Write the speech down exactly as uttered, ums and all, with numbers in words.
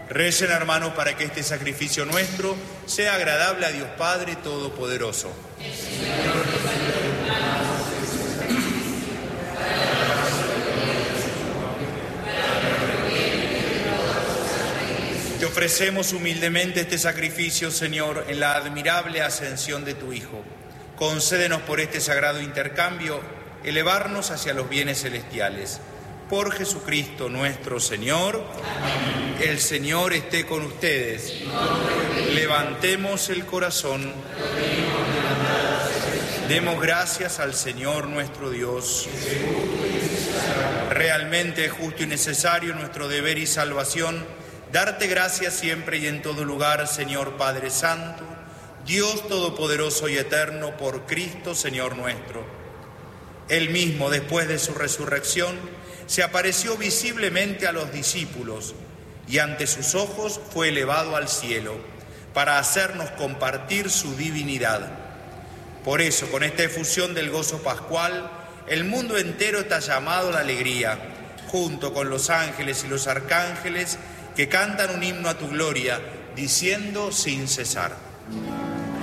Recen, hermanos, para que este sacrificio nuestro sea agradable a Dios Padre Todopoderoso. Te ofrecemos humildemente este sacrificio, Señor, en la admirable ascensión de tu Hijo. Concédenos por este sagrado intercambio elevarnos hacia los bienes celestiales. Por Jesucristo nuestro Señor. Amén. El Señor esté con ustedes. Levantemos el corazón. Demos gracias al Señor nuestro Dios. Realmente es justo y necesario nuestro deber y salvación darte gracias siempre y en todo lugar, Señor Padre Santo, Dios Todopoderoso y Eterno, por Cristo, Señor nuestro. Él mismo, después de su resurrección, se apareció visiblemente a los discípulos y ante sus ojos fue elevado al cielo para hacernos compartir su divinidad. Por eso, con esta efusión del gozo pascual, el mundo entero está llamado a la alegría, junto con los ángeles y los arcángeles que cantan un himno a tu gloria, diciendo sin cesar: